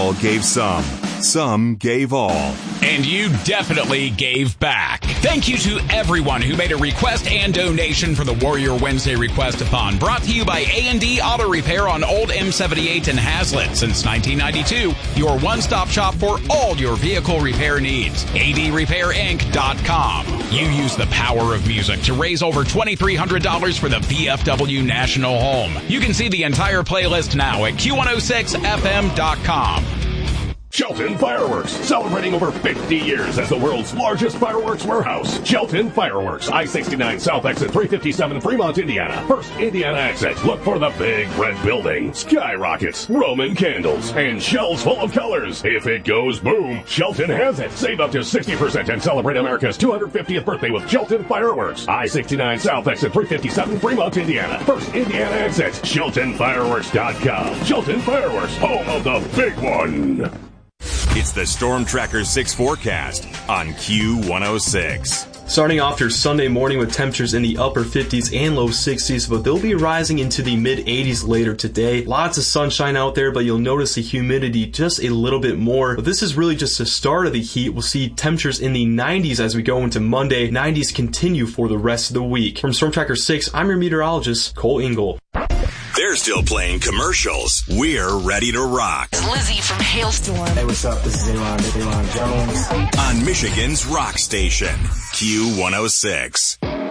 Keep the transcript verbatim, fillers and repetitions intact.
All gave some. Some gave all. And you definitely gave back. Thank you to everyone who made a request and donation for the Warrior Wednesday Request-a-thon, brought to you by A and D Auto Repair on Old M seventy-eight in Hazlet. Since nineteen ninety-two, your one-stop shop for all your vehicle repair needs. A D repair inc dot com. You use the power of music to raise over two thousand three hundred dollars for the V F W National Home. You can see the entire playlist now at Q one oh six F M dot com. Shelton Fireworks, celebrating over fifty years as the world's largest fireworks warehouse. Shelton Fireworks, I sixty-nine South Exit three fifty-seven, Fremont, Indiana. First Indiana exit. Look for the big red building, skyrockets, Roman candles, and shells full of colors. If it goes boom, Shelton has it. Save up to sixty percent and celebrate America's two hundred fiftieth birthday with Shelton Fireworks. I sixty-nine South Exit three fifty-seven, Fremont, Indiana. First Indiana exit. Shelton Fireworks dot com. Shelton Fireworks, home of the big one. It's the Storm Tracker six forecast on Q one oh six. Starting off your Sunday morning with temperatures in the upper fifties and low sixties, but they'll be rising into the mid eighties later today. Lots of sunshine out there, but you'll notice the humidity just a little bit more. But this is really just the start of the heat. We'll see temperatures in the nineties as we go into Monday. nineties continue for the rest of the week. From Storm Tracker six, I'm your meteorologist, Cole Ingle. They're still playing commercials. We're ready to rock. It's Lizzie from Hailstorm. Hey, what's up? This is Aaron, Aaron Jones. On Michigan's rock station, Q one oh six.